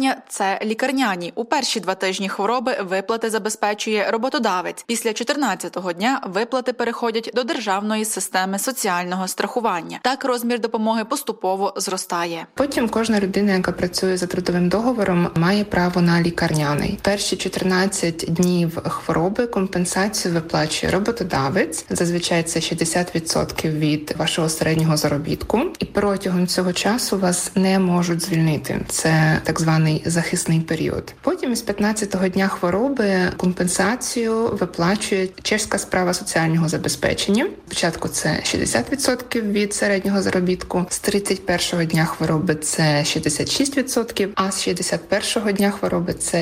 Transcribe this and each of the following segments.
лікування – це лікарняні. У перші 2 тижні хвороби виплати забезпечує роботодавець. Після 14-го дня виплати переходять до державної системи соціального страхування. Так розмір допомоги поступово зростає. Потім кожна людина, яка працює за трудовим договором, має право на лікарняний. Перші 14 днів хвороби компенсацію виплачує роботодавець. Зазвичай це 60% від вашого середнього заробітку. І протягом цього часу вас не можуть звільнити. Це так званий захисний період. Потім із 15-го дня хвороби компенсацію виплачує чеська справа соціального забезпечення. Спочатку це 60% від середнього заробітку, з 31-го дня хвороби це 66%, а з 61-го дня хвороби це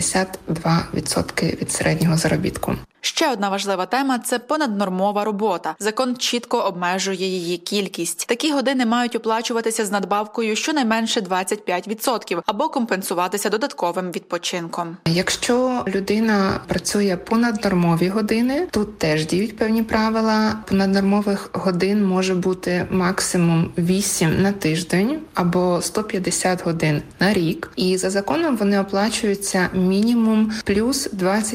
72% від середнього заробітку. Ще одна важлива тема – це понаднормова робота. Закон чітко обмежує її кількість. Такі години мають оплачуватися з надбавкою щонайменше 25% або компенсуватися додатковим відпочинком. Якщо людина працює понаднормові години, тут теж діють певні правила. Понаднормових годин може бути максимум 8 на тиждень або 150 годин на рік. І за законом вони оплачуються мінімум плюс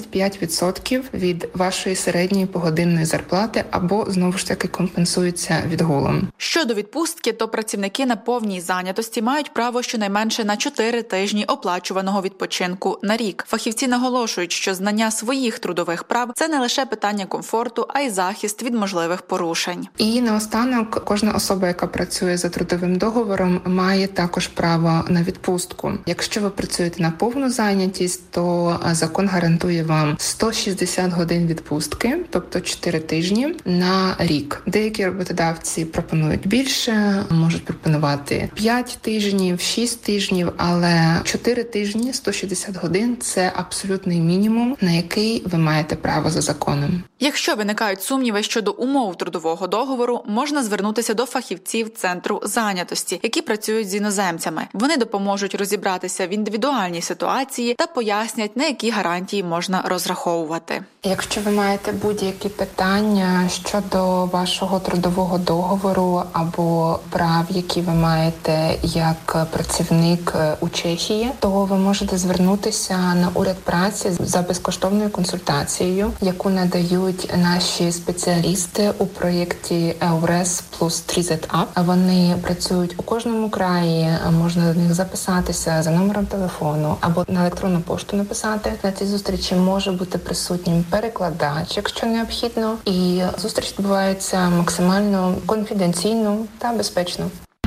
25% від вашої середньої погодинної зарплати або, знову ж таки, компенсуються відгулом. Щодо відпустки, то працівники на повній зайнятості мають право щонайменше на 4 тижні оплачуваного відпочинку на рік. Фахівці наголошують, що знання своїх трудових прав – це не лише питання комфорту, а й захист від можливих порушень. І наостанок, кожна особа, яка працює за трудовим договором, має також право на відпустку. Якщо ви працюєте на повну зайнятість, то закон гарантує вам 160 годин відпустки, тобто 4 тижні на рік. Деякі роботодавці пропонують більше, можуть пропонувати 5 тижнів, 6 тижнів, але 4 тижні, 160 годин – це абсолютний мінімум, на який ви маєте право за законом. Якщо виникають сумніви щодо умов трудового договору, можна звернутися до фахівців Центру зайнятості, які працюють з іноземцями. Вони допоможуть розібратися в індивідуальній ситуації та пояснять, на які гарантії можна розраховувати. Якщо ви маєте будь-які питання щодо вашого трудового договору або прав, які ви маєте як працівник у Чехії, то ви можете звернутися на уряд праці за безкоштовною консультацією, яку надають наші спеціалісти у проєкті EURES плюс 3ZUP. Вони працюють у кожному краї, можна до них записатися за номером телефону або на електронну пошту написати. На цій зустрічі може бути присутнім перекладач, якщо необхідно, і зустріч відбувається максимально конфіденційно та безпечно.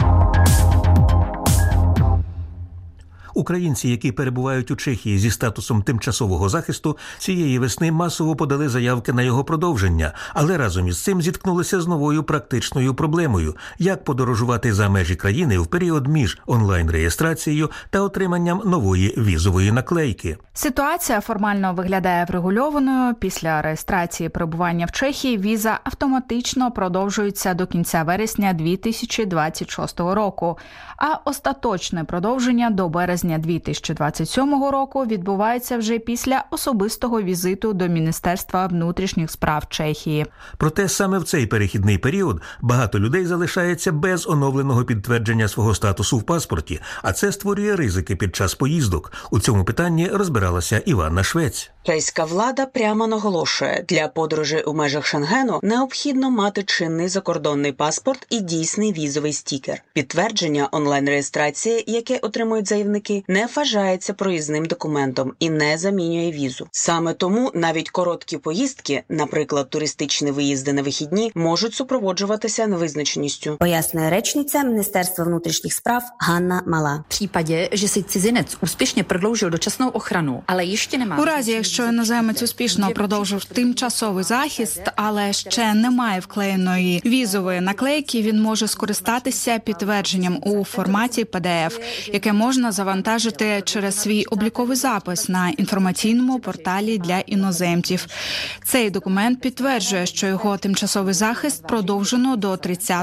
Українці, які перебувають у Чехії зі статусом тимчасового захисту, цієї весни масово подали заявки на його продовження, але разом із цим зіткнулися з новою практичною проблемою – як подорожувати за межі країни в період між онлайн-реєстрацією та отриманням нової візової наклейки. Ситуація формально виглядає врегульованою. Після реєстрації перебування в Чехії віза автоматично продовжується до кінця вересня 2026 року, а остаточне продовження до березня 2027 року відбувається вже після особистого візиту до Міністерства внутрішніх справ Чехії. Проте саме в цей перехідний період багато людей залишається без оновленого підтвердження свого статусу в паспорті, а це створює ризики під час поїздок. У цьому питанні розбиралася Іванна Швець. Чеська влада прямо наголошує, для подорожей у межах Шенгену необхідно мати чинний закордонний паспорт і дійсний візовий стікер. Підтвердження онлайн-реєстрації, яке отримують заявники, не вважається проїзним документом і не замінює візу. Саме тому навіть короткі поїздки, наприклад, туристичні виїзди на вихідні, можуть супроводжуватися невизначеністю. Пояснює речниця Міністерства внутрішніх справ Ганна Мала. В případě, že si cizinec úspěšně prodloužil dočasnou ochranu, ale ještě nemá... У разі, якщо іноземець успішно продовжив тимчасовий захист, але ще немає вклеєної візової наклейки, він може скористатися підтвердженням у форматі PDF, яке можна завантажити через свій обліковий запис на інформаційному порталі для іноземців. Цей документ підтверджує, що його тимчасовий захист продовжено до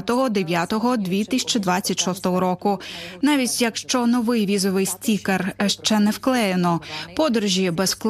30.09.2026 року. Навіть якщо новий візовий стікер ще не вклеєно, подорожі без вклеєного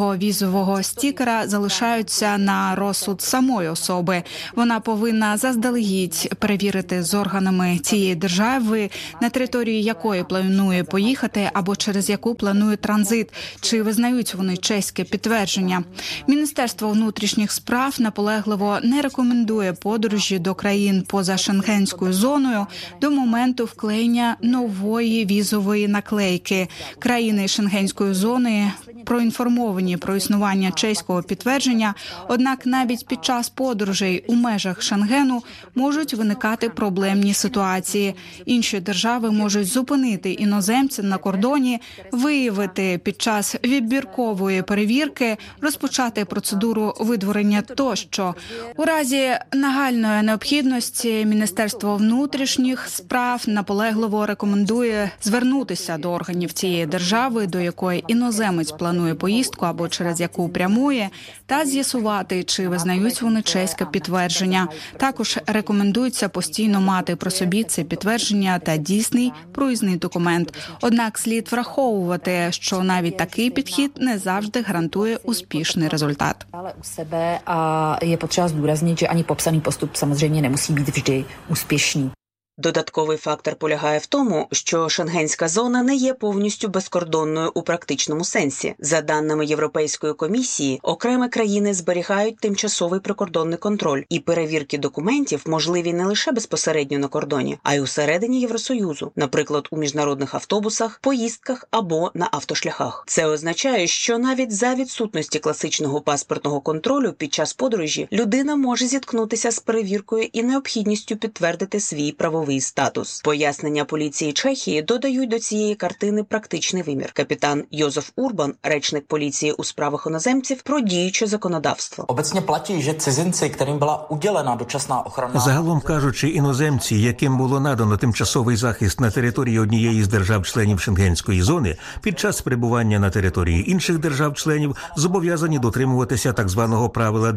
до візового стікера залишаються на розсуд самої особи. Вона повинна заздалегідь перевірити з органами цієї держави, на території якої планує поїхати або через яку планує транзит, чи визнають вони чеське підтвердження. Міністерство внутрішніх справ наполегливо не рекомендує подорожі до країн поза шенгенською зоною до моменту вклеєння нової візової наклейки. Країни шенгенської зони проінформовані про існування чеського підтвердження, однак навіть під час подорожей у межах Шенгену можуть виникати проблемні ситуації. Інші держави можуть зупинити іноземця на кордоні, виявити під час відбіркової перевірки, розпочати процедуру видворення тощо. У разі нагальної необхідності Міністерство внутрішніх справ наполегливо рекомендує звернутися до органів цієї держави, до якої іноземець планує поїздку або через яку прямує, та з'ясувати, чи визнають вони чеське підтвердження. Також рекомендується постійно мати при собі це підтвердження та дійсний проїзний документ. Однак слід враховувати, що навіть такий підхід не завжди гарантує успішний результат. Але у себе є потреба здůraznit, що ані попsaný postup samozřejmě nemusí být vždy úspěšný. Додатковий фактор полягає в тому, що шенгенська зона не є повністю безкордонною у практичному сенсі. За даними Європейської комісії, окремі країни зберігають тимчасовий прикордонний контроль, і перевірки документів можливі не лише безпосередньо на кордоні, а й усередині Євросоюзу, наприклад, у міжнародних автобусах, поїздках або на автошляхах. Це означає, що навіть за відсутності класичного паспортного контролю під час подорожі людина може зіткнутися з перевіркою і необхідністю підтвердити свій правовий статус. Пояснення поліції Чехії додають до цієї картини практичний вимір. Капітан Йозеф Урбан, речник поліції у справах іноземців, про діюче законодавство. Обecně platí, že cizinci, kterým byla udělena dočasná ochrana. Загалом кажучи, іноземці, яким було надано тимчасовий захист на території однієї з держав-членів Шенгенської зони, під час перебування на території інших держав-членів зобов'язані дотримуватися так званого правила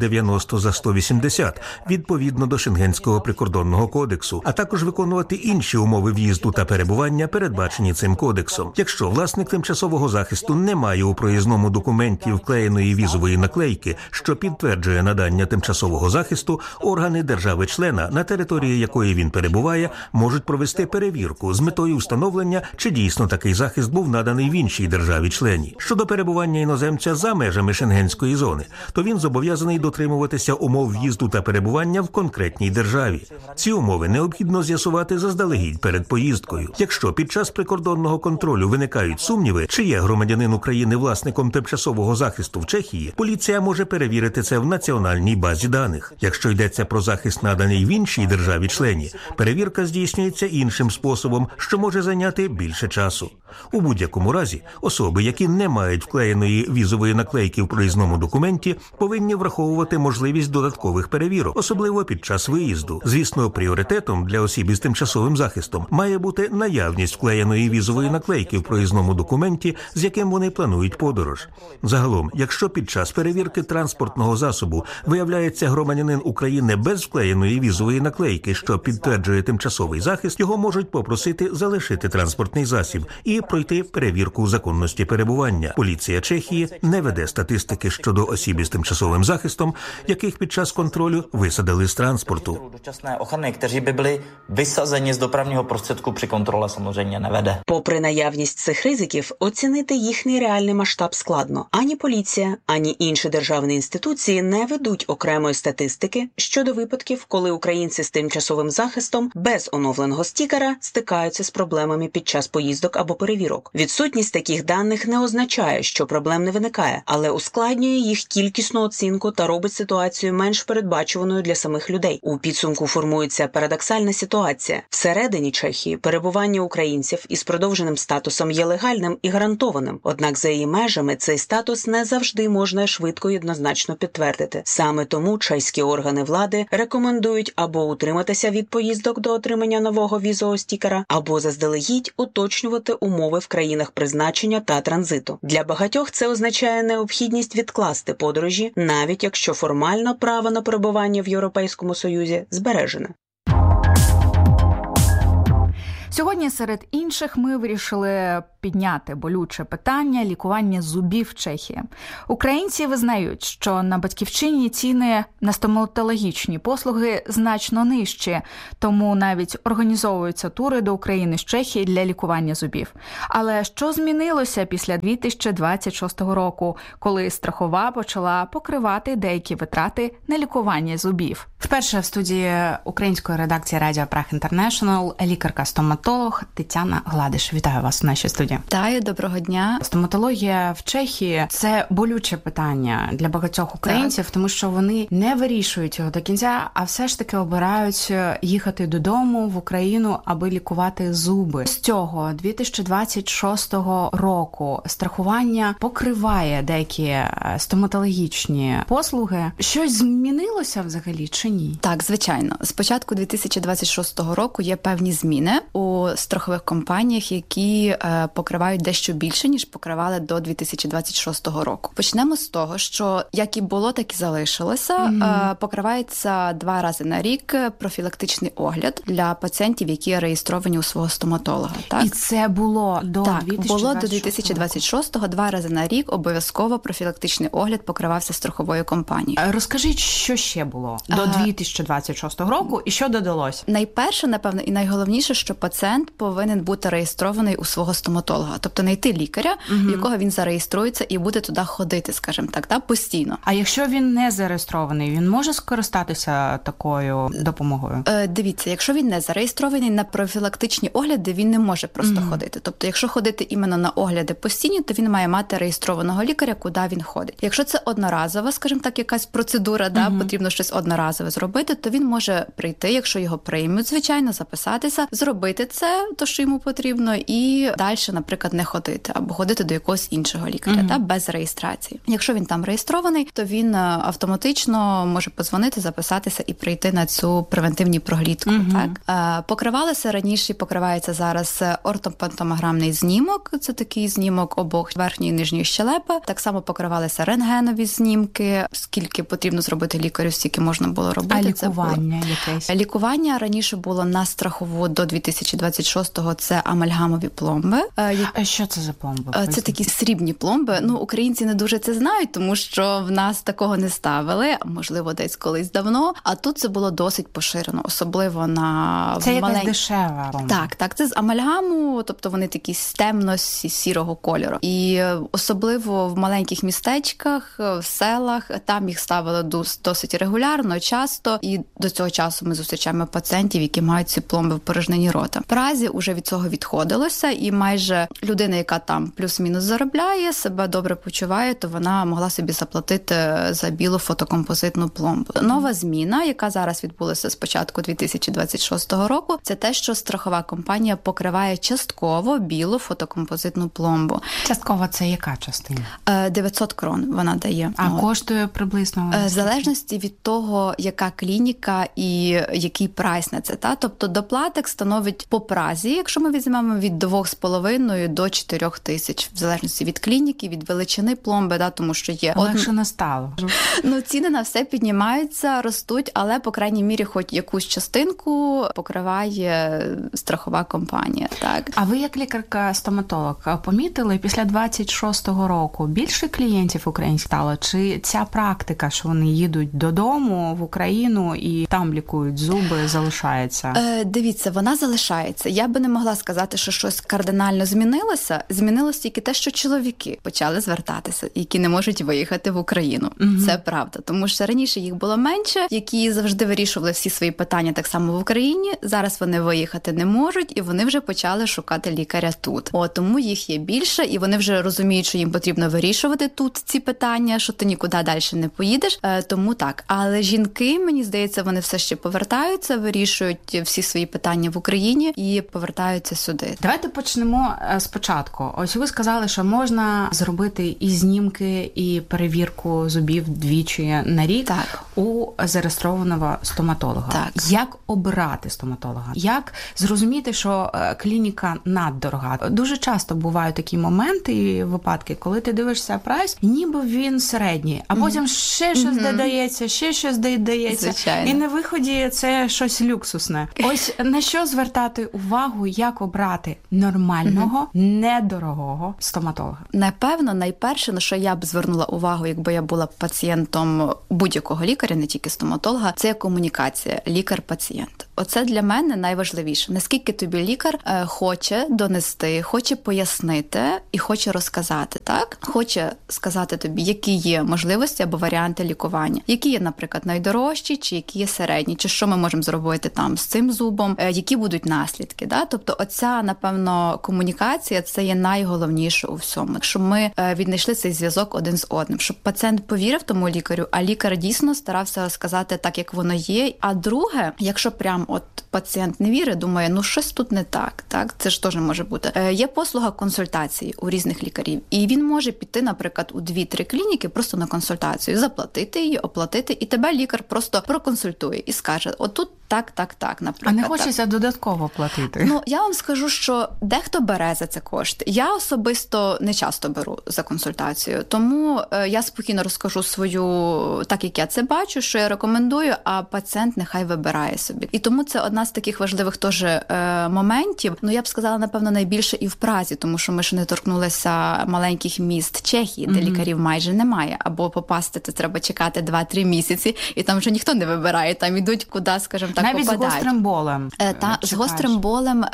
90/180 відповідно до Шенгенського прикордонного кодексу, а також виконувати інші умови в'їзду та перебування, передбачені цим кодексом. Якщо власник тимчасового захисту не має у проїзному документі вклеєної візової наклейки, що підтверджує надання тимчасового захисту, органи держави-члена, на території якої він перебуває, можуть провести перевірку з метою встановлення, чи дійсно такий захист був наданий в іншій державі-члені. Щодо перебування іноземця за межами Шенгенської зони, то він зобов'язаний дотримуватися умов в'їзду та перебування в конкретній державі. Ці умови необхідно з'ясувати заздалегідь перед поїздкою. Якщо під час прикордонного контролю виникають сумніви, чи є громадянин України власником тимчасового захисту в Чехії, поліція може перевірити це в національній базі даних. Якщо йдеться про захист, наданий в іншій державі-члені, перевірка здійснюється іншим способом, що може зайняти більше часу. У будь-якому разі, особи, які не мають вклеєної візової наклейки в проїзному документі, повинні враховувати можливість додаткових перевірок, особливо під час виїзду. Звісно, пріоритетом для осіб із тимчасовим захистом має бути наявність вклеєної візової наклейки в проїзному документі, з яким вони планують подорож. Загалом, якщо під час перевірки транспортного засобу виявляється громадянин України без вклеєної візової наклейки, що підтверджує тимчасовий захист, його можуть попросити залишити транспортний засіб і пройти перевірку законності перебування. Поліція Чехії не веде статистики щодо осіб із тимчасовим захистом, яких під час контролю висадили з транспорту. Dočasné ochrany, kteří by byli vysazeni z dopravního prostředku při kontrole, samozřejmě nevede. Попри наявність цих ризиків, оцінити їхній реальний масштаб складно. Ані поліція, ані інші державні інституції не ведуть окремої статистики щодо випадків, коли українці з тимчасовим захистом без оновленого стікера стикаються з проблемами під час поїздок або перевірок. Відсутність таких даних не означає, що проблем не виникає, але ускладнює їх кількісну оцінку та робить ситуацію менш передбачуваною для самих людей. У підсумку формується парадоксальна ситуація. Всередині Чехії перебування українців із продовженим статусом є легальним і гарантованим. Однак за її межами цей статус не завжди можна швидко і однозначно підтвердити. Саме тому чеські органи влади рекомендують або утриматися від поїздок до отримання нового візового стікера, або заздалегідь уточнювати умови в країнах призначення та транзиту. Для багатьох це означає необхідність відкласти подорожі, навіть якщо формально право на перебування в Європейському Союзі збережене. Сьогодні серед інших ми вирішили підняти болюче питання лікування зубів в Чехії? Українці визнають, що на Батьківщині ціни на стоматологічні послуги значно нижчі, тому навіть організовуються тури до України з Чехії для лікування зубів. Але що змінилося після 2026 року, коли страхова почала покривати деякі витрати на лікування зубів? Вперше в студії української редакції Радіо Праг Інтернешнл лікарка-стоматолог Тетяна Гладиш. Вітаю вас в нашій студії. Вітаю, доброго дня. Стоматологія в Чехії – це болюче питання для багатьох українців, тому що вони не вирішують його до кінця, а все ж таки обирають їхати додому в Україну, аби лікувати зуби. З цього 2026 року страхування покриває деякі стоматологічні послуги. Щось змінилося взагалі чи ні? Так, звичайно. З початку 2026 року є певні зміни у страхових компаніях, які покривають дещо більше, ніж покривали до 2026 року. Почнемо з того, що як і було, так і залишилося. Покривається 2 рази на рік профілактичний огляд для пацієнтів, які реєстровані у свого стоматолога. Так? І це було до 2026 було до 2026-го. 2 рази на рік обов'язково профілактичний огляд покривався страховою компанією. Розкажіть, що ще було до 2026 року і що додалося? Найперше, напевно, і найголовніше, що пацієнт повинен бути реєстрований у свого стоматолога. Тобто знайти лікаря, в якого він зареєструється і буде туди ходити, скажімо так, постійно. А якщо він не зареєстрований, він може скористатися такою допомогою? Дивіться, якщо він не зареєстрований на профілактичні огляди, він не може просто ходити. Тобто, якщо ходити іменно на огляди постійні, то він має мати реєстрованого лікаря, куди він ходить. Якщо це одноразова, скажімо так, якась процедура, потрібно щось одноразове зробити, то він може прийти, якщо його приймуть, звичайно, записатися, зробити це, то, що йому потрібно, і далі, наприклад, не ходити, або ходити до якогось іншого лікаря, без реєстрації. Якщо він там реєстрований, то він автоматично може подзвонити, записатися і прийти на цю превентивну проглядку. Так? Покривалося раніше, покривається зараз ортопантомограмний знімок, це такий знімок обох верхньої і нижньої щелепи. Так само покривалися рентгенові знімки, скільки потрібно зробити лікарю, стільки можна було робити. А лікування якесь? Лікування раніше було на страхову до 2026-го, це амальгамові пломби. А що це за пломби? Це такі срібні пломби. Українці не дуже це знають, тому що в нас такого не ставили, можливо, десь колись давно, а тут це було досить поширено, особливо на це якась дешева пломба. Так, це з амальгаму, тобто вони такі темно-сірого кольору. І особливо в маленьких містечках, в селах, там їх ставили досить регулярно, часто, і до цього часу ми зустрічаємо пацієнтів, які мають ці пломби в порожнині рота. В Празі вже від цього відходилося, і майже людина, яка там плюс-мінус заробляє, себе добре почуває, то вона могла собі заплатити за білу фотокомпозитну пломбу. Нова зміна, яка зараз відбулася з початку 2026 року, це те, що страхова компанія покриває частково білу фотокомпозитну пломбу. Частково це яка частина? 900 крон вона дає. А коштує приблизно? В залежності від того, яка клініка і який прайс на це. Тобто доплаток становить по Празі, якщо ми візьмемо від 2,5 до 4 тисяч, в залежності від клініки, від величини пломби, тому що є... Легше не стало. Ціни на все піднімаються, ростуть, але, по крайній мірі, хоч якусь частинку покриває страхова компанія. Так. А ви, як лікарка-стоматолог, помітили після 26-го року більше клієнтів українських стало? Чи ця практика, що вони їдуть додому в Україну і там лікують зуби, залишається? Дивіться, вона залишається. Я би не могла сказати, що щось кардинально змінилося. Змінилось тільки те, що чоловіки почали звертатися, які не можуть виїхати в Україну. Це правда. Тому що раніше їх було менше, які завжди вирішували всі свої питання так само в Україні. Зараз вони виїхати не можуть, і вони вже почали шукати лікаря тут. Тому їх є більше, і вони вже розуміють, що їм потрібно вирішувати тут ці питання, що ти нікуди далі не поїдеш. Тому так. Але жінки, мені здається, вони все ще повертаються, вирішують всі свої питання в Україні і повертаються сюди. Давайте почнемо спочатку. Ось ви сказали, що можна зробити і знімки, і перевірку зубів двічі на рік у зареєстрованого стоматолога. Так. Як обирати стоматолога? Як зрозуміти, що клініка наддорога? Дуже часто бувають такі моменти і випадки, коли ти дивишся прайс, ніби він середній, а потім ще щось додається, ще щось додається. Звичайно. І на виході це щось люксусне. Ось на що звертати увагу, як обрати нормального якісного, недорогого стоматолога? Напевно, найперше, на що я б звернула увагу, якби я була пацієнтом будь-якого лікаря, не тільки стоматолога, це комунікація лікар-пацієнт. Оце для мене найважливіше. Наскільки тобі лікар хоче донести, хоче пояснити і хоче розказати, так? Хоче сказати тобі, які є можливості або варіанти лікування, які є, наприклад, найдорожчі, чи які є середні, чи що ми можемо зробити там з цим зубом, які будуть наслідки, да? Тобто оця, напевно, комунікація, це є найголовніше у всьому. Щоб ми віднайшли цей зв'язок один з одним, щоб пацієнт повірив тому лікарю, а лікар дійсно старався розказати так, як воно є. А друге, якщо прям от пацієнт не вірить, думає, ну щось тут не так, так? Це ж теж може бути. Є послуга консультації у різних лікарів, і він може піти, наприклад, у 2-3 клініки просто на консультацію, заплатити її, оплатити, і тебе лікар просто проконсультує і скаже, отут так, наприклад. А не хочеться додатково платити? Ну, я вам скажу, що дехто бере за це кошти. Я особисто не часто беру за консультацію, тому я спокійно розкажу свою, так як я це бачу, що я рекомендую, а пацієнт нехай вибирає собі. І тому це одна з таких важливих теж моментів. Ну, я б сказала, напевно, найбільше і в Празі, тому що ми ще не торкнулися маленьких міст Чехії, де лікарів майже немає. Або попасти, це треба чекати 2-3 місяці, і там вже ніхто не вибирає, там ідуть куди, скажімо так, навіть попадають. з гострим болем. З гострим болем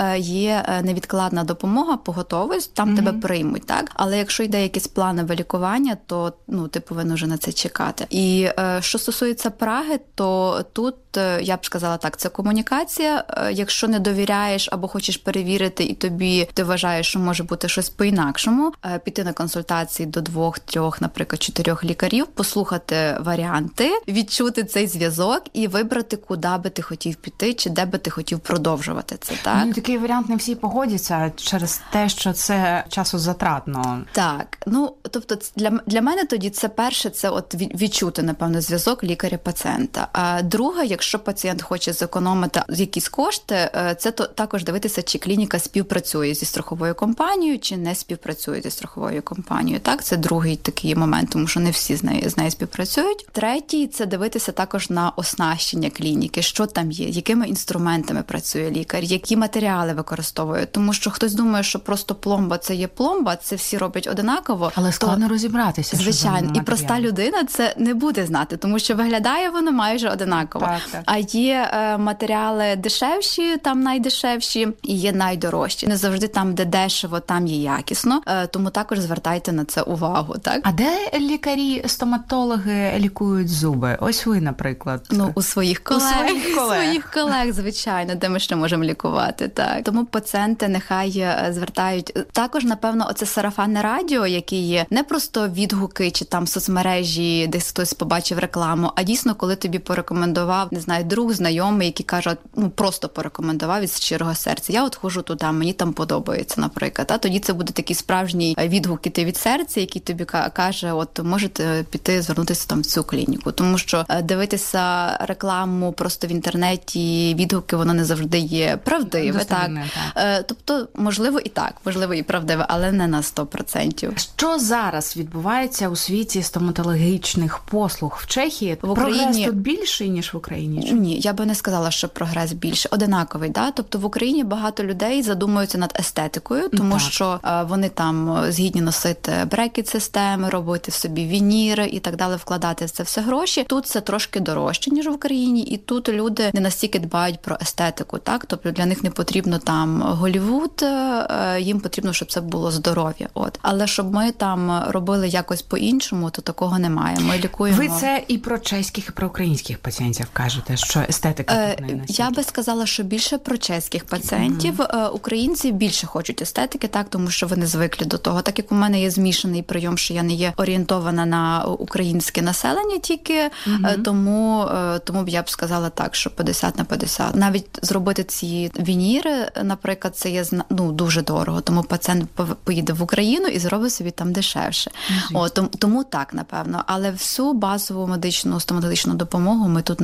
є невідкладна допомога, поготовість, там тебе приймуть, так? Але якщо йде якісь планове лікування, то ти повинен вже на це чекати. І що стосується Праги, то тут я б сказала так, це комунікація. Якщо не довіряєш або хочеш перевірити, і ти вважаєш, що може бути щось по-інакшому, піти на консультації до 2-3, наприклад, 4 лікарів, послухати варіанти, відчути цей зв'язок і вибрати, куди би ти хотів піти, чи де би ти хотів продовжувати це, так? Ну, такий варіант не всі погодяться через те, що це часозатратно. Так. Тобто для мене тоді це перше, це от відчути, напевно, зв'язок лікаря-пацієнта. А друге, якщо пацієнт хоче зекономити якісь кошти, це також дивитися, чи клініка співпрацює зі страховою компанією, чи не співпрацює зі страховою компанією. Так, це другий такий момент, тому що не всі з нею співпрацюють. Третій – це дивитися також на оснащення клініки, що там є, якими інструментами працює лікар, які матеріали використовує. Тому що хтось думає, що просто пломба – це є пломба, це всі роблять одинаково. Але складно розібратися. Звичайно. І проста людина це не буде знати, тому що виглядає воно майже одинаково. Так. А є матеріали дешевші, там найдешевші, і є найдорожчі. Не завжди там, де дешево, там є якісно, тому також звертайте на це увагу. Так? А де лікарі-стоматологи лікують зуби? Ось ви, наприклад. У своїх колег, звичайно, де ми ще можемо лікувати. Так. Тому пацієнти нехай звертають. Також, напевно, оце сарафанне радіо, яке є, не просто відгуки чи там соцмережі, десь хтось побачив рекламу, а дійсно, коли тобі порекомендував, не знаю, друг, знайомий, який каже, просто порекомендував від щирого серця. Я от ходжу туди, мені там подобається, наприклад. А тоді це буде такий справжній відгук іти від серця, який тобі каже, от можете піти, звернутися там в цю клініку. Тому що дивитися рекламу просто в інтернеті, відгуки, воно не завжди є правдиве. Так? Тобто, можливо і так, можливо і правдиве, але не на 100%. Що зараз відбувається у світі стоматологічних послуг в Чехії? В Україні прогрес тут більший, ніж в Україні? Ні, я би не сказала, що прогрес більше. Одинаковий, да? Тобто в Україні багато людей задумуються над естетикою, тому що вони там згідні носити брекет-системи, робити собі вініри і так далі, вкладати в це все гроші. Тут це трошки дорожче, ніж в Україні, і тут люди не настільки дбають про естетику, так? Тобто для них не потрібно там Голлівуд, їм потрібно, щоб це було здоров'я. Але щоб ми там робили якось по-іншому, то такого немає. Ми лікуємо. Ви це і про чеських, і про українських пацієнтів кажете, що естетика тут не настільки? Я би сказала, що більше про чеських пацієнтів. Українці більше хочуть естетики, так, тому що вони звикли до того. Так як у мене є змішаний прийом, що я не є орієнтована на українське населення тільки, тому б я б сказала так, що 50/50. Навіть зробити ці вініри, наприклад, це є дуже дорого, тому пацієнт поїде в Україну і зробить собі там дешевше. Тому так, напевно. Але всю базову медичну, стоматологічну допомогу ми тут надаємо.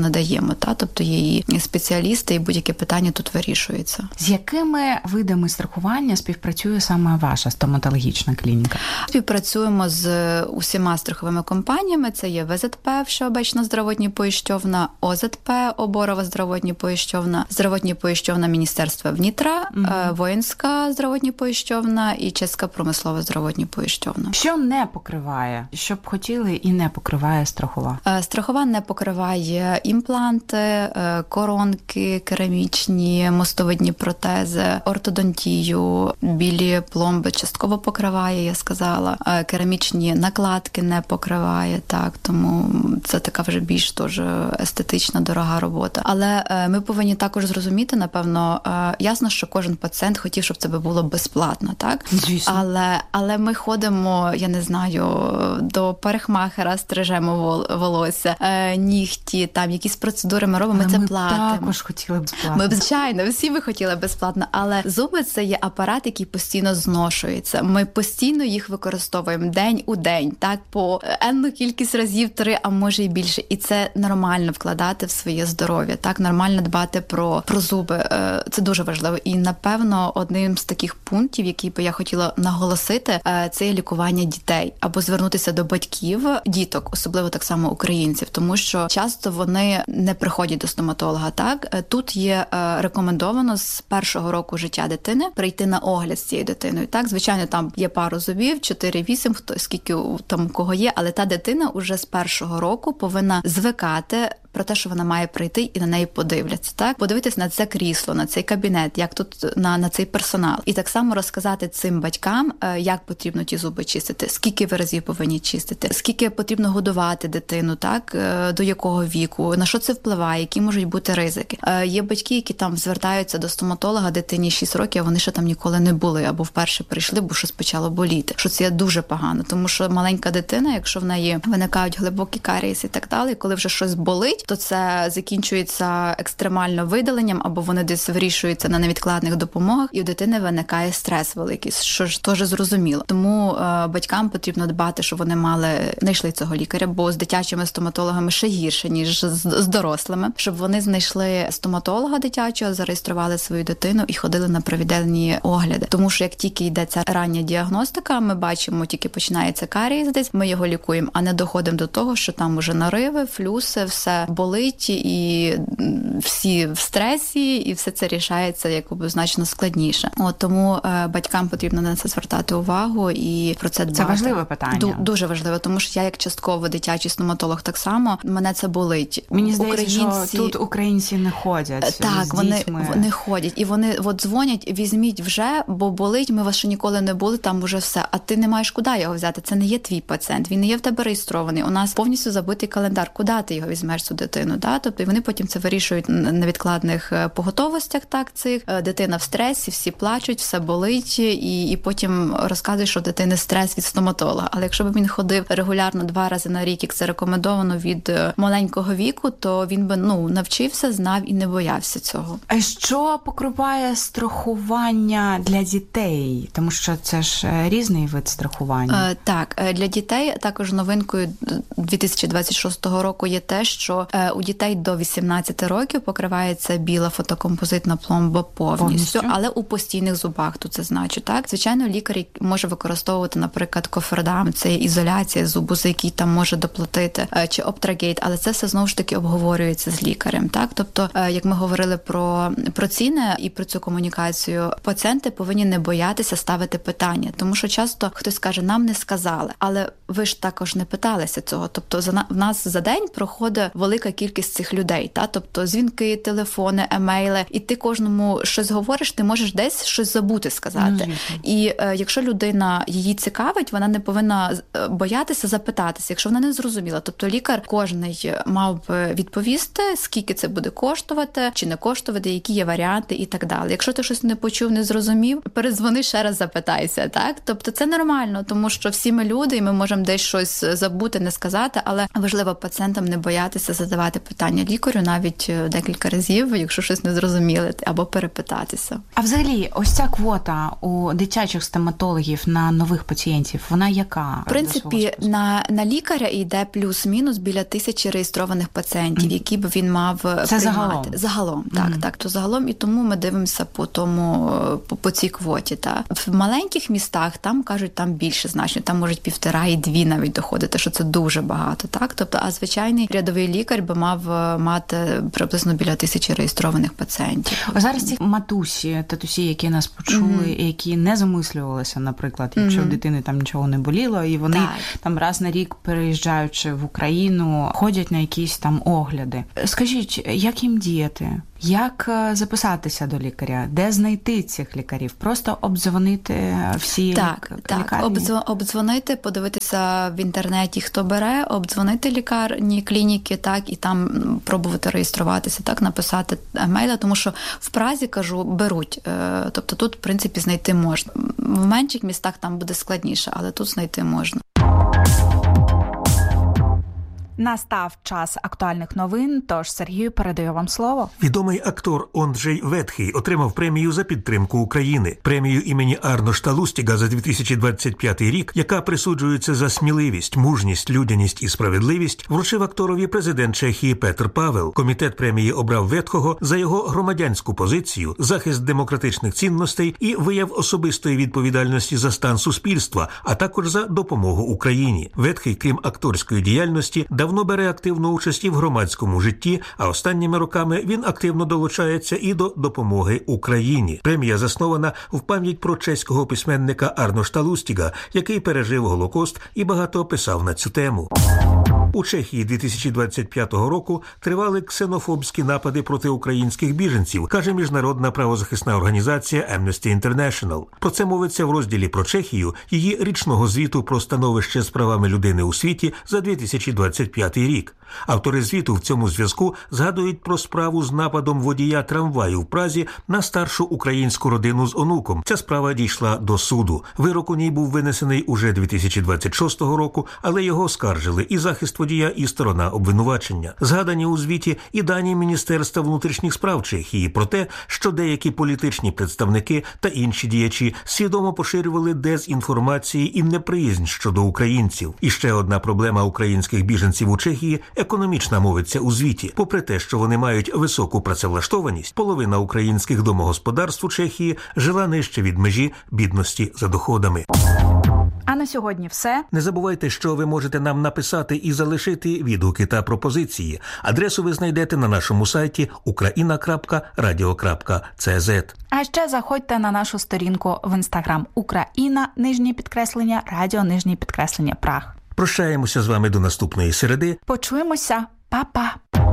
консультуємо. Тобто є і спеціалісти, і будь-яке питання тут вирішується. З якими видами страхування співпрацює саме ваша стоматологічна клініка? Співпрацюємо з усіма страховими компаніями. Це є ВЗТП, Всеобъечно-здравотні поїщовна, ОЗТП, Оборово-здравотні поїщовна, здравотні поїщовна Міністерства внітра, воїнська здравотні поїщовна і чеська промислова здравотні поїщовна. Що не покриває? Що б хотіли і не покриває страхова? Страхова не покриває імпланти, коронки керамічні, мостовидні протези, ортодонтію, білі пломби частково покриває, я сказала. Керамічні накладки не покриває, так, тому це така вже більш теж естетична, дорога робота. Але ми повинні також зрозуміти, напевно, ясно, що кожен пацієнт хотів, щоб це було безплатно, так? Звісно. Але ми ходимо, я не знаю, до парикмахера, стрижемо волосся, нігті, там якісь процедури ми робимо, ми це платимо. Ми також хотіли безплатно. Ми, звичайно, всі би хотіли безплатно, але зуби – це є апарат, який постійно зношується. Ми постійно їх використовуємо день у день, так, по енну кількість разів, 3, а може і більше. І це нормально вкладати в своє здоров'я, так, нормально дбати про зуби. Це дуже важливо. І, напевно, одним з таких пунктів, який би я хотіла наголосити, це є лікування дітей. Або звернутися до батьків, діток, особливо так само українців, тому що часто вони не приходять до стоматолога, так. Тут є рекомендовано з першого року життя дитини прийти на огляд з цією дитиною, так. Звичайно, там є пару зубів, 4-8, хто скільки там у кого є, але та дитина уже з першого року повинна звикати про те, що вона має прийти і на неї подивляться, так? Подивитись на це крісло, на цей кабінет, як тут на цей персонал. І так само розказати цим батькам, як потрібно ті зуби чистити, скільки ви разів повинні чистити, скільки потрібно годувати дитину, так? До якого віку, на що це впливає, які можуть бути ризики. Є батьки, які там звертаються до стоматолога, дитині 6 років, а вони ще там ніколи не були, або вперше прийшли, бо щось почало боліти. Що це дуже погано, тому що маленька дитина, якщо в неї виникають глибокі карієси і так далі, коли вже щось болить, то це закінчується екстремально видаленням, або вони десь вирішуються на невідкладних допомогах, і у дитини виникає стрес великий, що ж теж зрозуміло. Тому батькам потрібно дбати, щоб вони знайшли цього лікаря, бо з дитячими стоматологами ще гірше, ніж з дорослими, щоб вони знайшли стоматолога дитячого, зареєстрували свою дитину і ходили на провідельні огляди. Тому що як тільки йде ця рання діагностика, ми бачимо, тільки починається карієс десь, ми його лікуємо, а не доходимо до того, що там уже нариви, флюси, все болить, і всі в стресі, і все це рішається якби значно складніше. Тому батькам потрібно на це звертати увагу і про це дбати. Це важливе питання. Дуже важливо, тому що я як частково дитячий стоматолог так само, мене це болить. Мені здається, що тут українці не ходять. Так, вони ходять. І вони дзвонять, візьміть вже, бо болить, ми вас ще ніколи не були, там уже все. А ти не маєш куди його взяти. Це не є твій пацієнт, він не є в тебе реєстрований. У нас повністю забитий календар. Куди ти його візьмеш, цю дитину? Да? Тобто і вони потім це вирішують на невідкладних поготовостях, так, цих. Дитина в стресі, всі плачуть, все болить, і потім розказують, що дитини стрес від стоматолога. Але якщо б він ходив регулярно 2 рази на рік, як це рекомендовано від маленького віку, то він би навчився, знав і не боявся цього. А що покриває страхування для дітей? Тому що це ж різний вид страхування. Так, для дітей також новинкою 2026 року є те, що у дітей до 18 років покривається біла фотокомпозитна пломба повністю, але у постійних зубах, то це значить, так? Звичайно, лікар може використовувати, наприклад, кофердам, це ізоляція зубу, за який там може доплатити, чи Optragate, але це все знову ж таки обговорюється з лікарем, так? Тобто, як ми говорили про ціни і про цю комунікацію, пацієнти повинні не боятися ставити питання, тому що часто хтось каже, нам не сказали, але ви ж також не питалися цього. Тобто, в нас за день проходить велика кількість цих людей, та? Тобто, дзвінки, телефони, емейли, і ти кожному щось говориш, ти можеш десь щось забути сказати. І якщо людина її цікавить, вона не повинна боятися запитатися, якщо вона не зрозуміла. Тобто лікар кожний мав би відповісти, скільки це буде коштувати, чи не коштувати, які є варіанти і так далі. Якщо ти щось не почув, не зрозумів, передзвони ще раз, запитайся, так? Тобто це нормально, тому що всі ми люди, і ми можемо десь щось забути, не сказати, але важливо пацієнтам не боятися задавати питання лікарю навіть декілька разів, якщо щось не зрозуміли, або перепитатися. А взагалі, ось ця квота у дитячих стоматологів на нових пацієнтів, вона яка? В принципі, на лікаря йде плюс-мінус біля 1000 реєстрованих пацієнтів, які б він мав це приймати. Загалом, так. То загалом, і тому ми дивимося по цій квоті. В маленьких містах, там, кажуть, там більше значно, там можуть 1,5 і 2 навіть доходити, що це дуже багато, так? Тобто, а звичайний рядовий лікар би мав мати приблизно біля 1000 реєстрованих пацієнтів. Зараз ці матусі, татусі, які нас почули, і які не замислювалися, наприклад, якщо в дитини там нічого не боліло, і вони там раз на рік, переїжджаючи в Україну, ходять на якісь там огляди. Скажіть, як їм діяти? Як записатися до лікаря? Де знайти цих лікарів? Просто обдзвонити всі лікарні? Так, обдзвонити, подивитися в інтернеті, хто бере, обдзвонити лікарні, клініки, так, і там пробувати реєструватися, так, написати мейла, тому що в Празі, кажу, беруть. Тобто тут, в принципі, знайти можна. В менших містах там буде складніше, але тут знайти можна. Настав час актуальних новин, тож Сергію передаю вам слово. Відомий актор Онджей Ветхий отримав премію за підтримку України. Премію імені Арношта Лустіга за 2025 рік, яка присуджується за сміливість, мужність, людяність і справедливість, вручив акторові президент Чехії Петр Павел. Комітет премії обрав Ветхого за його громадянську позицію, захист демократичних цінностей і вияв особистої відповідальності за стан суспільства, а також за допомогу Україні. Ветхий, крім акторської діяльності, давно бере активну участь і в громадському житті, а останніми роками він активно долучається і до допомоги Україні. Премія заснована в пам'ять про чеського письменника Арношта Лустіга, який пережив Голокост і багато писав на цю тему. У Чехії 2025 року тривали ксенофобські напади проти українських біженців, каже міжнародна правозахисна організація Amnesty International. Про це мовиться в розділі про Чехію її річного звіту про становище з правами людини у світі за 2025 рік. Автори звіту в цьому зв'язку згадують про справу з нападом водія трамваю в Празі на старшу українську родину з онуком. Ця справа дійшла до суду. Вирок у ній був винесений уже 2026 року, але його оскаржили і захист водія, і сторона обвинувачення. Згадані у звіті і дані Міністерства внутрішніх справ Чехії про те, що деякі політичні представники та інші діячі свідомо поширювали дезінформації і неприязнь щодо українців. І ще одна проблема українських біженців у Чехії – економічна, мовиться у звіті. Попри те, що вони мають високу працевлаштованість, половина українських домогосподарств у Чехії жила нижче від межі бідності за доходами. А на сьогодні все. Не забувайте, що ви можете нам написати і залишити відгуки та пропозиції. Адресу ви знайдете на нашому сайті ukraina.radio.cz. А ще заходьте на нашу сторінку в Інстаграм Україна, _радіо, _Праг. Прощаємося з вами до наступної середи. Почуємося. Па-па.